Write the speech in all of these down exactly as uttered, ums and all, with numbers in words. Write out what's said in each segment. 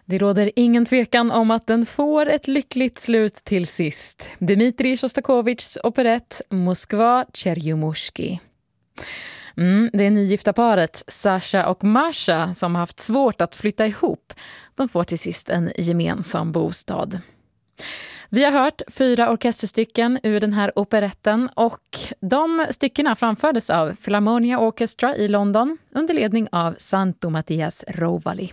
Det råder ingen tvekan om att den får ett lyckligt slut till sist. Dmitrij Sjostakovitjs operett Moskva Cherjomushki. Mm, det är nygifta paret Sasha och Masha som har haft svårt att flytta ihop. De får till sist en gemensam bostad. Vi har hört fyra orkesterstycken ur den här operetten och de styckena framfördes av Philharmonia Orchestra i London under ledning av Santo Mattias Rovali.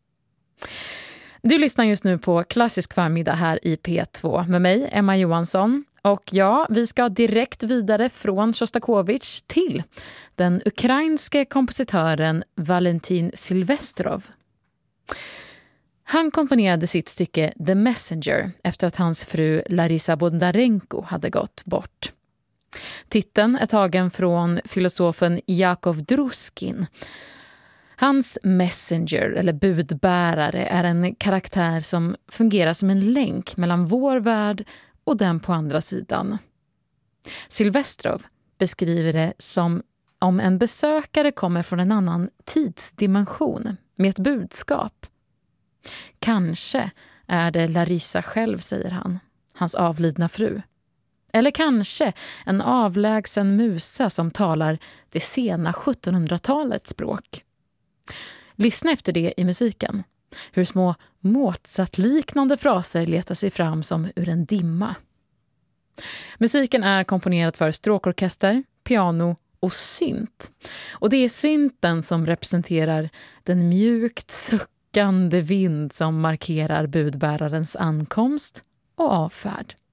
Du lyssnar just nu på Klassisk förmiddag här i P två med mig, Emma Johansson. Och ja, vi ska direkt vidare från Sjostakovitj till den ukrainske kompositören Valentin Silvestrov. Han komponerade sitt stycke The Messenger efter att hans fru Larisa Bondarenko hade gått bort. Titeln är tagen från filosofen Jakov Druskin. Hans messenger, eller budbärare, är en karaktär som fungerar som en länk mellan vår värld och den på andra sidan. Silvestrov beskriver det som om en besökare kommer från en annan tidsdimension med ett budskap. Kanske är det Larisa själv, säger han, hans avlidna fru. Eller kanske en avlägsen musa som talar det sena sjuttonhundratalets språk. Lyssna efter det i musiken. Hur små Mozart-liknande fraser letar sig fram som ur en dimma. Musiken är komponerad för stråkorkester, piano och synt. Och det är synten som representerar den mjukt suckande vind som markerar budbärarens ankomst och avfärd.